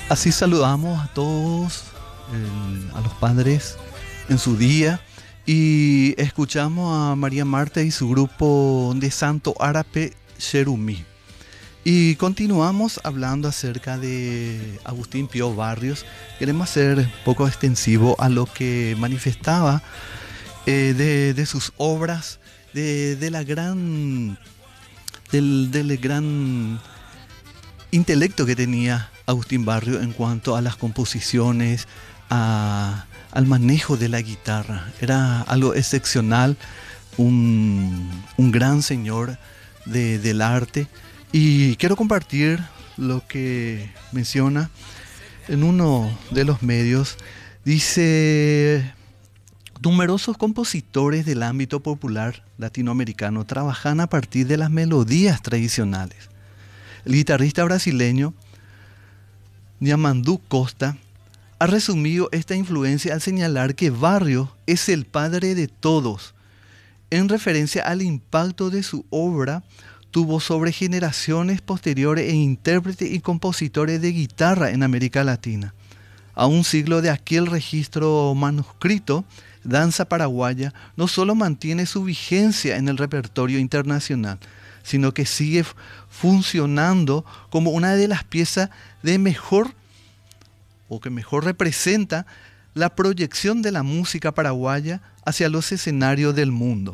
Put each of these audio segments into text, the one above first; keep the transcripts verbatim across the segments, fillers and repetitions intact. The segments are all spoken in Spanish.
Así saludamos a todos, el- a los padres en su día y escuchamos a María Marta y su grupo de Santo Árape Cherumí. Y continuamos hablando acerca de Agustín Pío Barrios. Queremos ser un poco extensivo a lo que manifestaba eh, de, de sus obras, de, de la gran, del, del gran intelecto que tenía Agustín Barrios en cuanto a las composiciones, a- al manejo de la guitarra. Era algo excepcional, un, un gran señor de- del arte. Y quiero compartir lo que menciona en uno de los medios. Dice: numerosos compositores del ámbito popular latinoamericano trabajan a partir de las melodías tradicionales. El guitarrista brasileño Yamandu Costa ha resumido esta influencia al señalar que Barrios es el padre de todos, en referencia al impacto de su obra tuvo sobre generaciones posteriores e intérpretes y compositores de guitarra en América Latina. A un siglo de aquel registro manuscrito, Danza Paraguaya no solo mantiene su vigencia en el repertorio internacional, sino que sigue f- funcionando como una de las piezas de mejor o que mejor representa la proyección de la música paraguaya hacia los escenarios del mundo.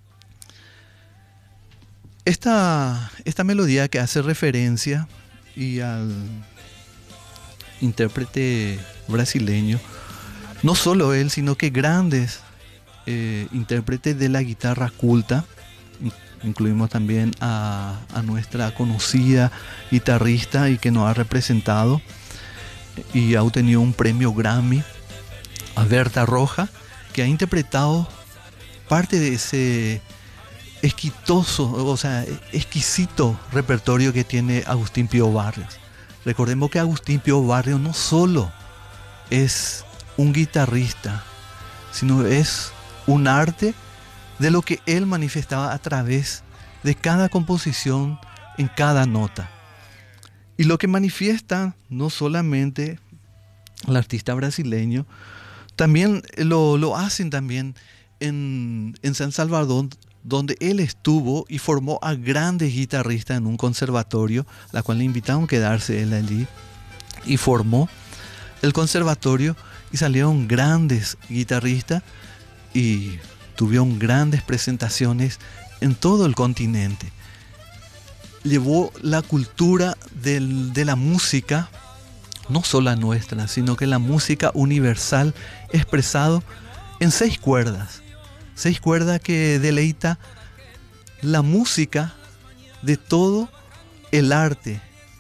Esta, esta melodía que hace referencia y al intérprete brasileño, no solo él, sino que grandes eh, intérpretes de la guitarra culta, in- incluimos también a, a nuestra conocida guitarrista y que nos ha representado y ha obtenido un premio Grammy, a Berta Roja, que ha interpretado parte de ese exquisitoso, o sea, exquisito repertorio que tiene Agustín Pío Barrios. Recordemos que Agustín Pío Barrios no solo es un guitarrista, sino es un arte de lo que él manifestaba a través de cada composición en cada nota. Y lo que manifiesta no solamente el artista brasileño, también lo, lo hacen también en, en San Salvador, donde él estuvo y formó a grandes guitarristas en un conservatorio, a la cual le invitaron a quedarse él allí, y formó el conservatorio y salieron grandes guitarristas y tuvieron grandes presentaciones en todo el continente. Llevó la cultura del- de la música, no solo la nuestra, sino que la música universal expresado en seis cuerdas. Seis cuerdas que deleita la música de todo el arte.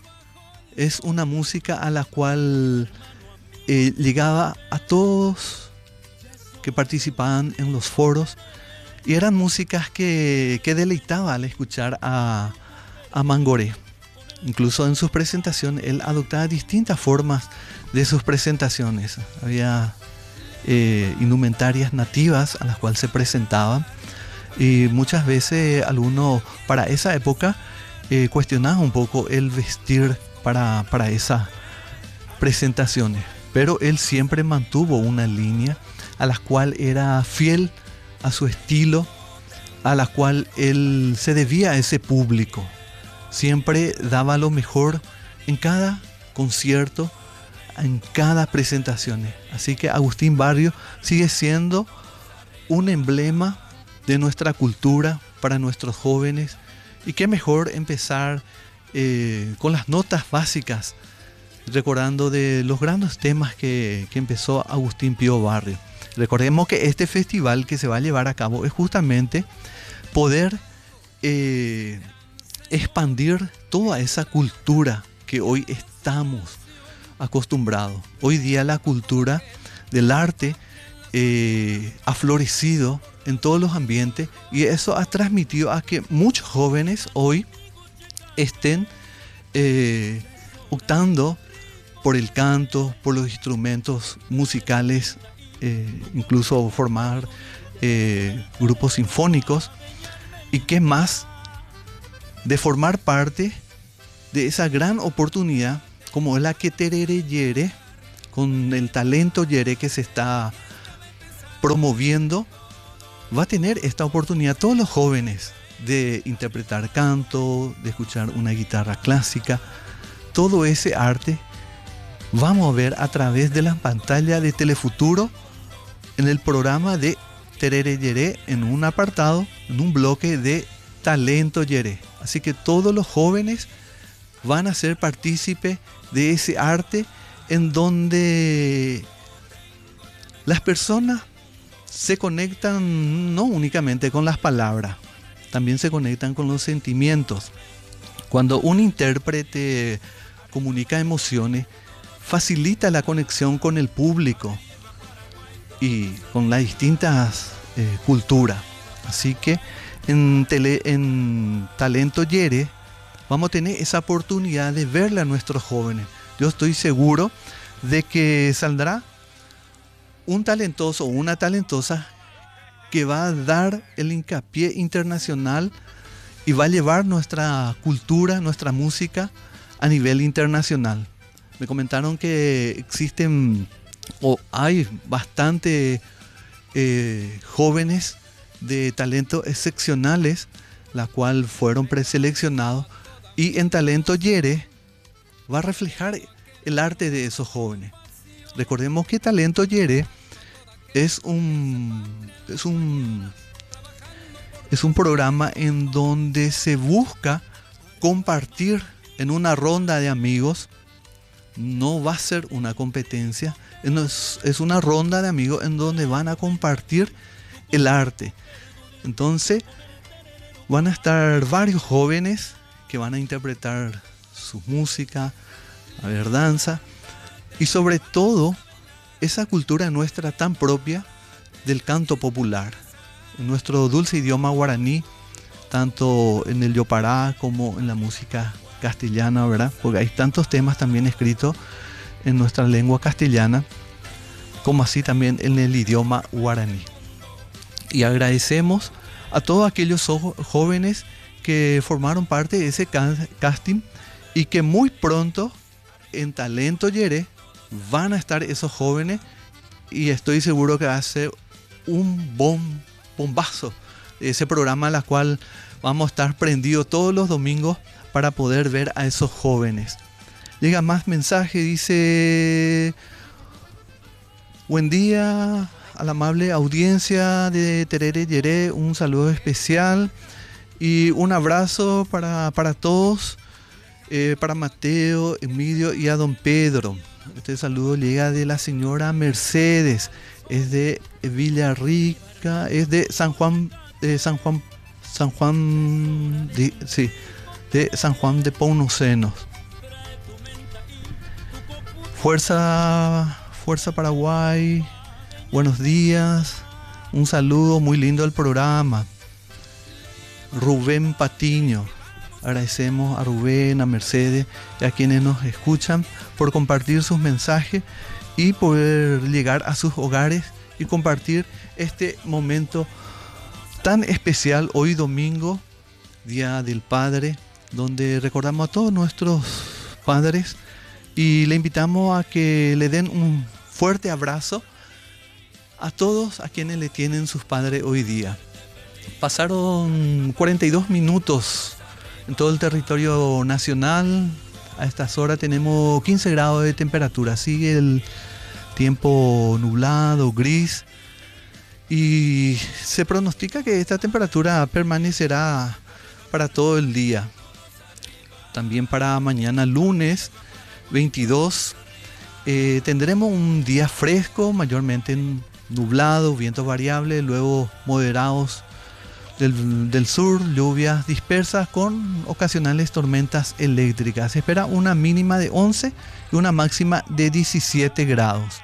Es una música a la cual eh, llegaba a todos que participaban en los foros y eran músicas que, que deleitaba al escuchar a, a Mangoré. Incluso en sus presentaciones él adoptaba distintas formas de sus presentaciones. Había eh, indumentarias nativas a las cuales se presentaban y muchas veces algunos para esa época eh, cuestionaba un poco el vestir para, para esas presentaciones, pero él siempre mantuvo una línea a la cual era fiel a su estilo, a la cual él se debía a ese público. Siempre daba lo mejor en cada concierto, en cada presentación. Así que Agustín Barrios sigue siendo un emblema de nuestra cultura para nuestros jóvenes. Y qué mejor empezar eh, con las notas básicas, recordando de los grandes temas que, que empezó Agustín Pío Barrios. Recordemos que este festival que se va a llevar a cabo es justamente poder eh, expandir toda esa cultura que hoy estamos acostumbrados. Hoy día la cultura del arte eh, ha florecido en todos los ambientes y eso ha transmitido a que muchos jóvenes hoy estén eh, optando por el canto, por los instrumentos musicales, eh, incluso formar eh, grupos sinfónicos y qué más de formar parte de esa gran oportunidad como es la que Terere Yere, con el talento Yere que se está promoviendo, va a tener esta oportunidad todos los jóvenes de interpretar canto, de escuchar una guitarra clásica, todo ese arte vamos a ver a través de la pantalla de Telefuturo en el programa de Terere Yere, en un apartado, en un bloque de Talento Yere. Así que todos los jóvenes van a ser partícipes de ese arte en donde las personas se conectan no únicamente con las palabras, también se conectan con los sentimientos. Cuando un intérprete comunica emociones, facilita la conexión con el público y con las distintas eh, culturas. Así que en, tele, en Talento Yere vamos a tener esa oportunidad de verle a nuestros jóvenes. Yo estoy seguro de que saldrá un talentoso o una talentosa que va a dar el hincapié internacional y va a llevar nuestra cultura, nuestra música a nivel internacional. Me comentaron que existen o hay bastante eh, jóvenes de talentos excepcionales, la cual fueron preseleccionados, y en Talento Yere va a reflejar el arte de esos jóvenes. Recordemos que Talento Yere es un, es un, es un programa en donde se busca compartir en una ronda de amigos. No va a ser una competencia, es, es una ronda de amigos en donde van a compartir el arte. Entonces van a estar varios jóvenes que van a interpretar su música, a ver, danza, y sobre todo esa cultura nuestra tan propia del canto popular, en nuestro dulce idioma guaraní, tanto en el yopará como en la música castellana, ¿verdad? Porque hay tantos temas también escritos en nuestra lengua castellana, como así también en el idioma guaraní. Y agradecemos a todos aquellos jóvenes que formaron parte de ese casting y que muy pronto en Talento Yere van a estar esos jóvenes, y estoy seguro que va a ser un bom, bombazo ese programa, en el cual vamos a estar prendidos todos los domingos para poder ver a esos jóvenes. Llega más mensaje, dice: buen día a la amable audiencia de Terere Yere, un saludo especial y un abrazo para, para todos, eh, para Mateo, Emilio y a don Pedro. Este saludo llega de la señora Mercedes, es de Villarrica, es de San Juan, de San Juan, San Juan, de, sí, de San Juan de Pounocenos. Fuerza, Fuerza Paraguay, buenos días, un saludo, muy lindo el programa. Rubén Patiño, agradecemos a Rubén, a Mercedes y a quienes nos escuchan por compartir sus mensajes y poder llegar a sus hogares y compartir este momento tan especial hoy domingo, Día del Padre, donde recordamos a todos nuestros padres y le invitamos a que le den un fuerte abrazo a todos a quienes le tienen sus padres hoy día. Pasaron cuarenta y dos minutos en todo el territorio nacional. A estas horas tenemos quince grados de temperatura. Sigue el tiempo nublado, gris. Y se pronostica que esta temperatura permanecerá para todo el día. También para mañana lunes veintidós eh, tendremos un día fresco, mayormente nublado, vientos variables, luego moderados Del, del sur, lluvias dispersas con ocasionales tormentas eléctricas. Se espera una mínima de once y una máxima de diecisiete grados.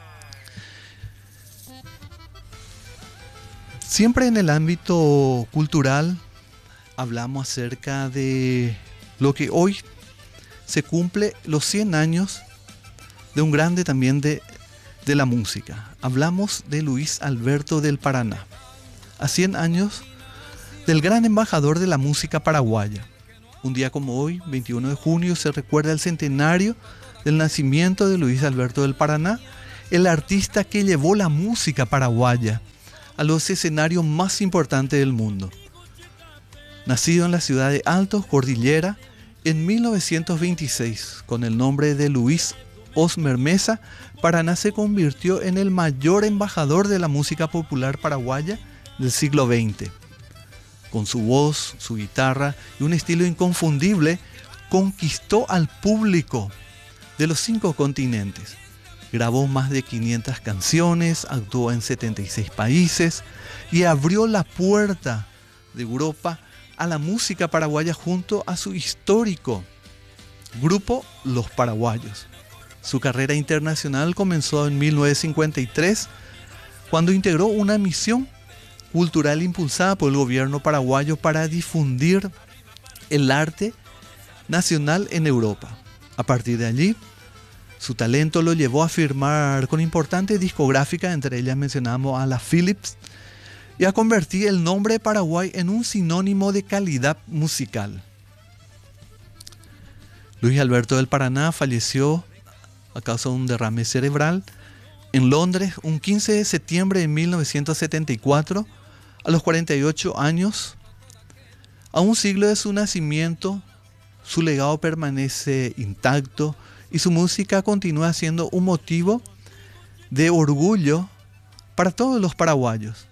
Siempre en el ámbito cultural hablamos acerca de lo que hoy se cumple los cien años de un grande también de, de la música. Hablamos de Luis Alberto del Paraná. A cien años del gran embajador de la música paraguaya. Un día como hoy, veintiuno de junio, se recuerda el centenario del nacimiento de Luis Alberto del Paraná, el artista que llevó la música paraguaya a los escenarios más importantes del mundo. Nacido en la ciudad de Altos, Cordillera, en mil novecientos veintiséis, con el nombre de Luis Osmer Mesa, Paraná se convirtió en el mayor embajador de la música popular paraguaya del siglo veinte. Con su voz, su guitarra y un estilo inconfundible, conquistó al público de los cinco continentes. Grabó más de quinientas canciones, actuó en setenta y seis países y abrió la puerta de Europa a la música paraguaya junto a su histórico grupo Los Paraguayos. Su carrera internacional comenzó en mil novecientos cincuenta y tres, cuando integró una misión cultural impulsada por el gobierno paraguayo para difundir el arte nacional en Europa. A partir de allí, su talento lo llevó a firmar con importantes discográficas, entre ellas mencionamos a la Philips, y a convertir el nombre de Paraguay en un sinónimo de calidad musical. Luis Alberto del Paraná falleció a causa de un derrame cerebral en Londres un quince de septiembre de mil novecientos setenta y cuatro, a los cuarenta y ocho años. A un siglo de su nacimiento, su legado permanece intacto y su música continúa siendo un motivo de orgullo para todos los paraguayos.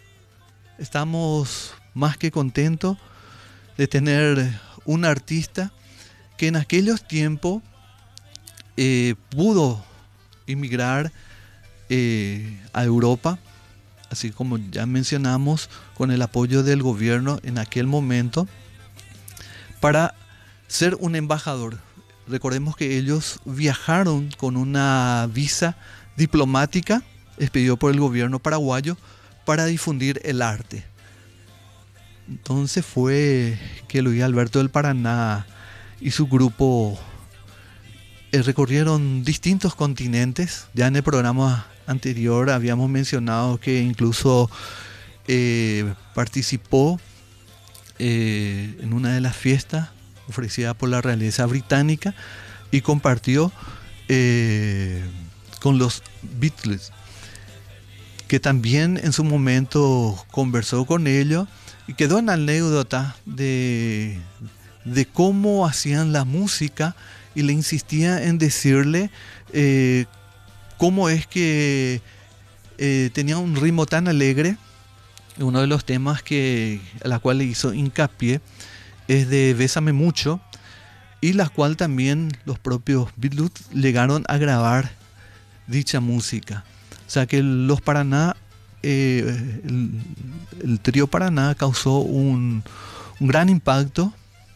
Estamos más que contentos de tener un artista que en aquellos tiempos eh, pudo emigrar eh, a Europa, así como ya mencionamos, con el apoyo del gobierno en aquel momento, para ser un embajador. Recordemos que ellos viajaron con una visa diplomática expedida por el gobierno paraguayo para difundir el arte. Entonces fue que Luis Alberto del Paraná y su grupo eh, recorrieron distintos continentes. Ya en el programa anterior habíamos mencionado que incluso eh, participó eh, en una de las fiestas ofrecida por la realeza británica y compartió eh, con los Beatles, que también en su momento conversó con ellos y quedó en anécdota de, de cómo hacían la música, y le insistía en decirle eh, cómo es que eh, tenía un ritmo tan alegre. Uno de los temas que, a la cual le hizo hincapié es de Bésame Mucho, y la cual también los propios Beatles llegaron a grabar dicha música. O sea que los Paraná, eh, el, el trío Paraná causó un, un gran impacto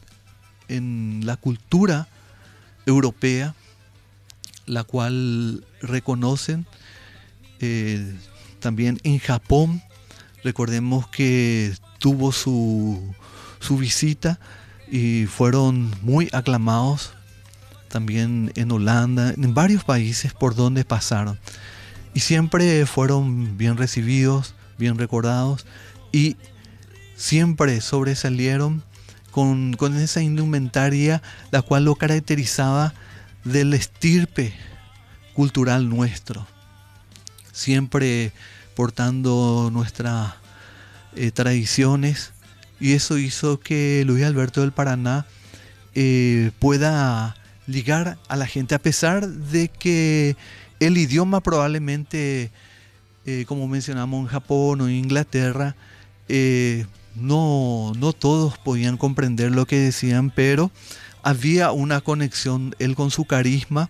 en la cultura europea, la cual reconocen eh, también en Japón. Recordemos que tuvo su, su visita y fueron muy aclamados también en Holanda, en varios países por donde pasaron. Y siempre fueron bien recibidos, bien recordados, y siempre sobresalieron con, con esa indumentaria la cual lo caracterizaba del estirpe cultural nuestro. Siempre portando nuestras eh, tradiciones, y eso hizo que Luis Alberto del Paraná eh, pueda ligar a la gente, a pesar de que el idioma probablemente, eh, como mencionamos, en Japón o en Inglaterra, eh, no, no todos podían comprender lo que decían, pero había una conexión, él con su carisma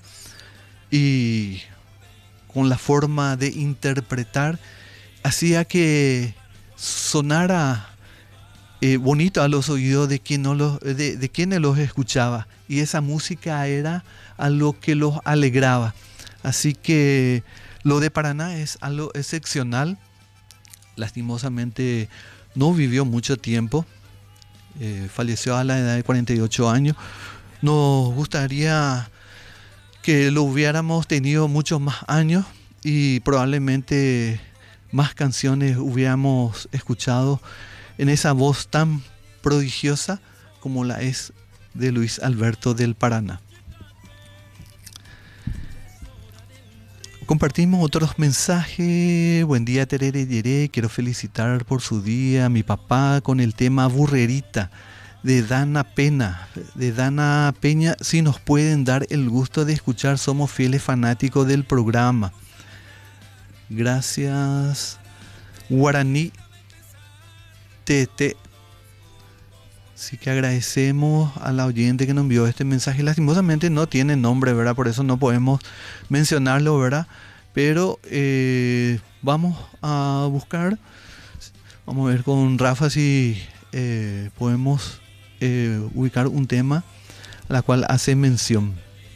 y con la forma de interpretar, hacía que sonara eh, bonito a los oídos de, quien no los, de, de quienes los escuchaba, y esa música era algo que los alegraba. Así que lo de Paraná es algo excepcional. Lastimosamente no vivió mucho tiempo, eh, falleció a la edad de cuarenta y ocho años. Nos gustaría que lo hubiéramos tenido muchos más años y probablemente más canciones hubiéramos escuchado en esa voz tan prodigiosa como la es de Luis Alberto del Paraná. Compartimos otros mensajes. Buen día, Terere Yeré. Quiero felicitar por su día a mi papá con el tema Burrerita de Dana Pena, de Dana Peña. Si nos pueden dar el gusto de escuchar, somos fieles fanáticos del programa. Gracias. Guaraní T T. Así que agradecemos a la oyente que nos envió este mensaje. Lastimosamente no tiene nombre, ¿verdad? Por eso no podemos mencionarlo, ¿verdad? Pero eh, vamos a buscar, vamos a ver con Rafa si eh, podemos eh, ubicar un tema a la cual hace mención.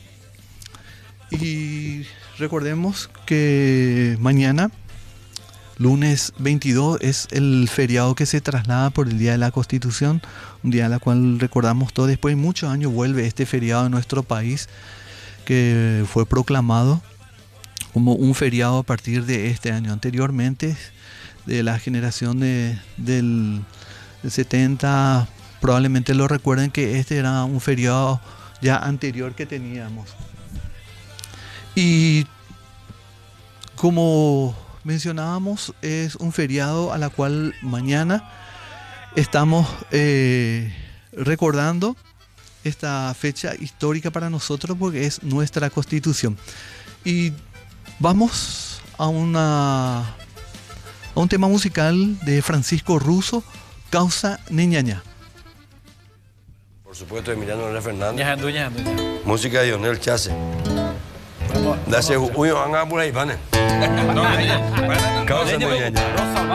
Y recordemos que mañana, lunes veintidós, es el feriado que se traslada por el Día de la Constitución, un día al cual recordamos todos. Después de muchos años vuelve este feriado en nuestro país, que fue proclamado como un feriado a partir de este año. Anteriormente, de la generación de, del, del setenta, probablemente lo recuerden que este era un feriado ya anterior que teníamos. Y como mencionábamos, es un feriado a la cual mañana estamos eh, recordando esta fecha histórica para nosotros porque es nuestra Constitución. Y vamos a una a un tema musical de Francisco Russo, Causa Neñaña. Por supuesto, Emiliano Hernández Fernández. Ñajandu, ñajandu, ñajandu. Música de Dionel Chase. Vamos, Dase vamos. uyo anga por ahí, pane. Causa Neñaña.